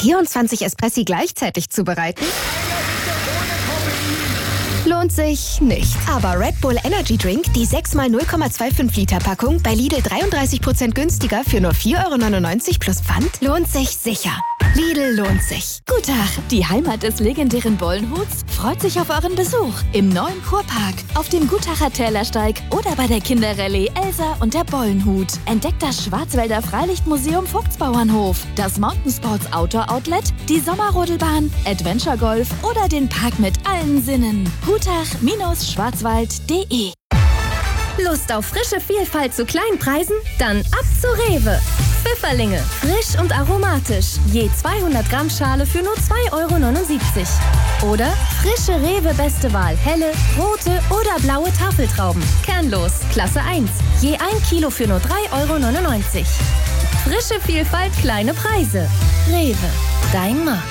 24 Espressi gleichzeitig zubereiten? Lohnt sich nicht. Aber Red Bull Energy Drink, die 6x 0,25 Liter Packung, bei Lidl 33% günstiger für nur 4,99 € plus Pfand, lohnt sich sicher. Lidl lohnt sich. Gutach, die Heimat des legendären Bollenhuts, freut sich auf euren Besuch im neuen Kurpark, auf dem Gutacher Tälersteig oder bei der Kinderrallye Elsa und der Bollenhut. Entdeckt das Schwarzwälder Freilichtmuseum Vogtsbauernhof, das Mountain Sports Outdoor Outlet, die Sommerrodelbahn, Adventure Golf oder den Park mit allen Sinnen. Gutach-schwarzwald.de. Lust auf frische Vielfalt zu kleinen Preisen? Dann ab zu Rewe. Pfifferlinge, frisch und aromatisch. Je 200 Gramm Schale für nur 2,79 €. Oder frische Rewe Beste Wahl, helle, rote oder blaue Tafeltrauben. Kernlos, Klasse 1. Je 1 Kilo für nur 3,99 €. Frische Vielfalt, kleine Preise. Rewe, dein Markt.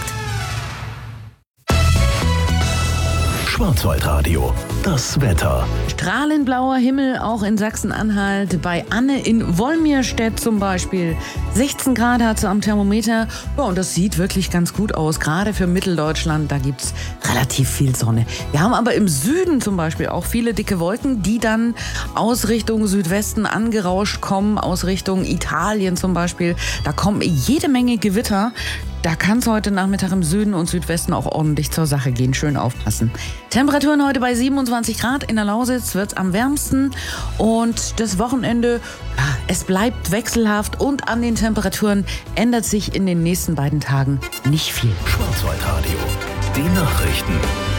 Schwarzwaldradio, das Wetter. Strahlenblauer Himmel auch in Sachsen-Anhalt, bei Anne in Wolmirstedt zum Beispiel. 16 Grad hat sie am Thermometer. Ja, und das sieht wirklich ganz gut aus, gerade für Mitteldeutschland. Da gibt es relativ viel Sonne. Wir haben aber im Süden zum Beispiel auch viele dicke Wolken, die dann aus Richtung Südwesten angerauscht kommen, aus Richtung Italien zum Beispiel. Da kommen jede Menge Gewitter. Da kann es heute Nachmittag im Süden und Südwesten auch ordentlich zur Sache gehen. Schön aufpassen. Temperaturen heute bei 27 Grad. In der Lausitz wird es am wärmsten. Und das Wochenende, ja, es bleibt wechselhaft. Und an den Temperaturen ändert sich in den nächsten beiden Tagen nicht viel. Schwarzwaldradio, die Nachrichten.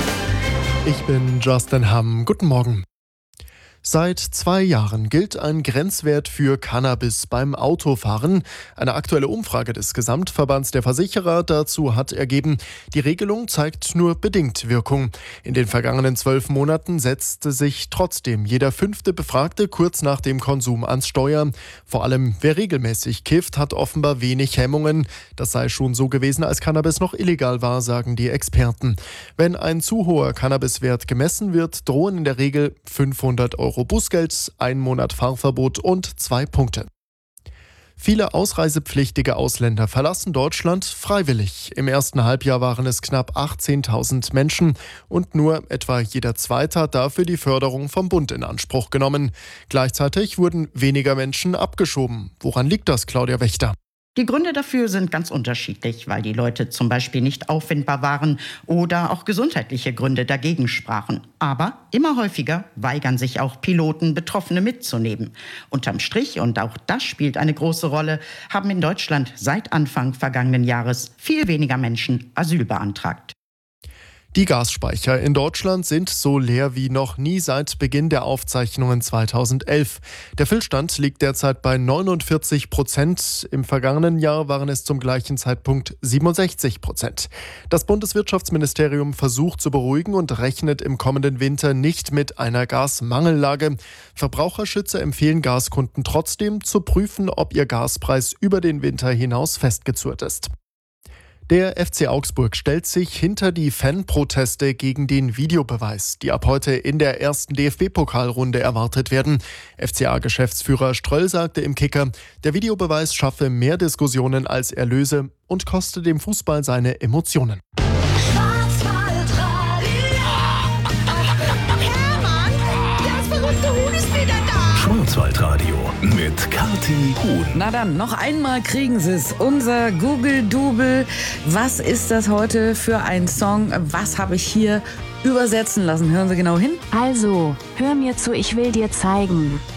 Ich bin Justin Hamm. Guten Morgen. Seit 2 Jahren gilt ein Grenzwert für Cannabis beim Autofahren. Eine aktuelle Umfrage des Gesamtverbands der Versicherer dazu hat ergeben, die Regelung zeigt nur bedingt Wirkung. In den vergangenen 12 Monaten setzte sich trotzdem jeder 5. Befragte kurz nach dem Konsum ans Steuer. Vor allem wer regelmäßig kifft, hat offenbar wenig Hemmungen. Das sei schon so gewesen, als Cannabis noch illegal war, sagen die Experten. Wenn ein zu hoher Cannabiswert gemessen wird, drohen in der Regel 500 € Bußgeld, 1 Monat Fahrverbot und 2 Punkte. Viele ausreisepflichtige Ausländer verlassen Deutschland freiwillig. Im ersten Halbjahr waren es knapp 18.000 Menschen und nur etwa jeder Zweite hat dafür die Förderung vom Bund in Anspruch genommen. Gleichzeitig wurden weniger Menschen abgeschoben. Woran liegt das, Claudia Wächter? Die Gründe dafür sind ganz unterschiedlich, weil die Leute zum Beispiel nicht auffindbar waren oder auch gesundheitliche Gründe dagegen sprachen. Aber immer häufiger weigern sich auch Piloten, Betroffene mitzunehmen. Unterm Strich, und auch das spielt eine große Rolle, haben in Deutschland seit Anfang vergangenen Jahres viel weniger Menschen Asyl beantragt. Die Gasspeicher in Deutschland sind so leer wie noch nie seit Beginn der Aufzeichnungen 2011. Der Füllstand liegt derzeit bei 49%. Im vergangenen Jahr waren es zum gleichen Zeitpunkt 67%. Das Bundeswirtschaftsministerium versucht zu beruhigen und rechnet im kommenden Winter nicht mit einer Gasmangellage. Verbraucherschützer empfehlen Gaskunden trotzdem zu prüfen, ob ihr Gaspreis über den Winter hinaus festgezurrt ist. Der FC Augsburg stellt sich hinter die Fanproteste gegen den Videobeweis, die ab heute in der ersten DFB-Pokalrunde erwartet werden. FCA-Geschäftsführer Ströll sagte im Kicker, der Videobeweis schaffe mehr Diskussionen als Erlöse und koste dem Fußball seine Emotionen. Schwarzwaldradio mit Kathi Huhn. Na dann, noch einmal kriegen Sie es. Unser Google-Double. Was ist das heute für ein Song? Was habe ich hier übersetzen lassen? Hören Sie genau hin. Also, hör mir zu, ich will dir zeigen.